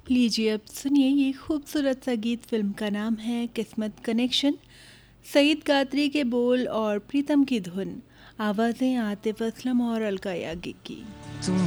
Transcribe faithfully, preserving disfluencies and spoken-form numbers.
लीजिए अब सुनिए ये खूबसूरत सा गीत। फिल्म का नाम है किस्मत कनेक्शन। सईद कादरी के बोल और प्रीतम की धुन, आवाज़ें आतिफ असलम और अलका याग्निक की।